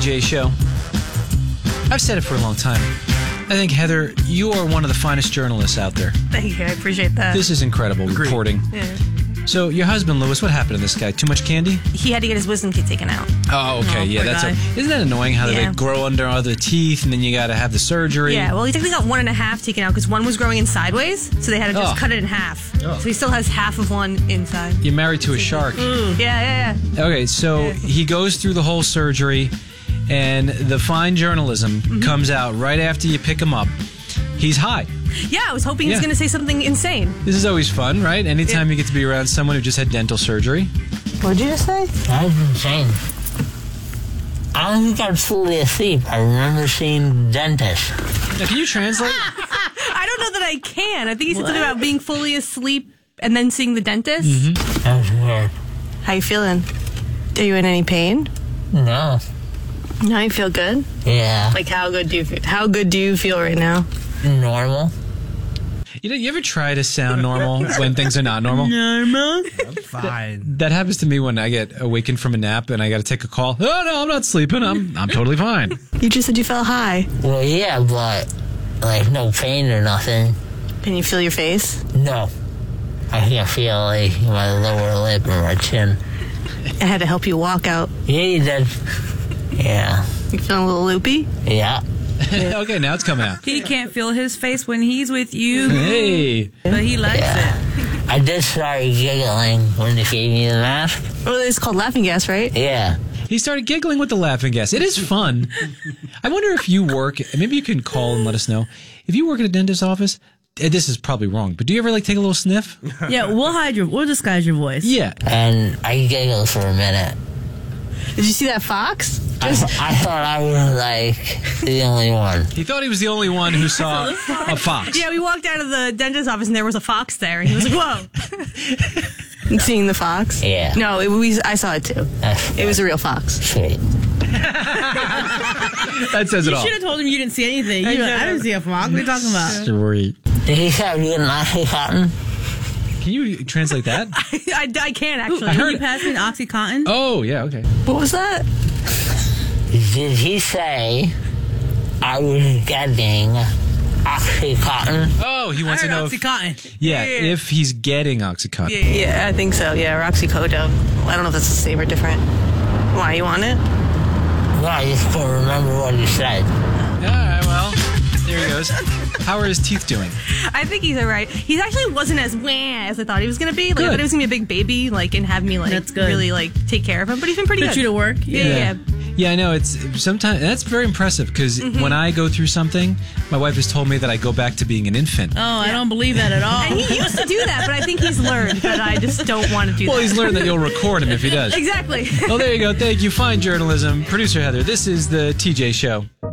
Jay Show. I've said it for a long time. I think, Heather, you are one of the finest journalists out there. Thank you. I appreciate that. This is incredible reporting. Yeah. So, your husband, Lewis, what happened to this guy? Too much candy? He had to get his wisdom teeth taken out. Oh, okay. Oh, poor guy. Isn't that annoying how Yeah. they grow under other teeth and then you got to have the surgery? Yeah, well, he technically got 1.5 taken out because one was growing in sideways, so they had to just cut it in half. Oh. So he still has half of one inside. You're married to a shark. Yeah. Okay, so he goes through the whole surgery, and the fine journalism comes out right after you pick him up. He's high. Yeah, I was hoping he was Yeah. going to say something insane. This is always fun, right? Anytime you get to be around someone who just had dental surgery. What'd you just say? That was insane. I don't think I'm fully asleep. I remember seeing the dentist. Now, can you translate? I don't know that I can. I think he said something about being fully asleep and then seeing the dentist. That was weird. How you feeling? Are you in any pain? No. No, you feel good? Yeah. Like, how good do you feel? How good do you feel right now? Normal. You ever try to sound normal when things are not normal? Normal? Fine. That happens to me when I get awakened from a nap and I got to take a call. Oh, no, I'm not sleeping. I'm totally fine. You just said you felt high. Well, yeah, but, like, no pain or nothing. Can you feel your face? No. I can feel, like, my lower lip and my chin. I had to help you walk out. Yeah, you did. Yeah. You feeling a little loopy? Yeah. Okay, now it's coming out. He can't feel his face when he's with you, Hey. but he likes it. I did start giggling when they gave me the mask. Oh, it's called laughing gas, right? Yeah. He started giggling with the laughing gas. It is fun. I wonder if you work, maybe you can call and let us know. If you work at a dentist's office, this is probably wrong, but do you ever like take a little sniff? Yeah, we'll disguise your voice. Yeah. And I giggled for a minute. Did you see that fox? I thought I was, like, the only one. He thought he was the only one who saw a fox. Yeah, we walked out of the dentist's office and there was a fox there, and he was like, "Whoa!" Seeing the fox? Yeah. No, I saw it too. It was a real fox. Sweet. That says it You all. should have told him you didn't see anything. I didn't see a fox. What are you talking about? Sweet. Did he say you didn't like cotton? Can you translate that? I can actually. I Can heard you pass me an Oxycontin? Oh, yeah, okay. What was that? Did he say I was getting Oxycontin? Oh, he wants to know if, Oxycontin. if he's getting Oxycontin. Yeah, I think so. Yeah, Roxycodone. I don't know if that's the same or different. Why, you want it? No, I just couldn't remember what he said. All right, well, there he goes. How are his teeth doing? I think he's alright. He actually wasn't as wah as I thought he was gonna be. Like, I thought he was gonna be a big baby, like, and have me like That's good. really like take care of him. But he's been pretty Put good. you to work. Yeah. Yeah, I know. It's sometimes that's very impressive because when I go through something, my wife has told me that I go back to being an infant. Oh, I don't believe that at all. And he used to do that, but I think he's learned that I just don't want to do Well, that. he's learned that you'll record him if he does. Exactly. Well, there you go. Thank you. Fine journalism. Producer Heather, this is the TJ Show.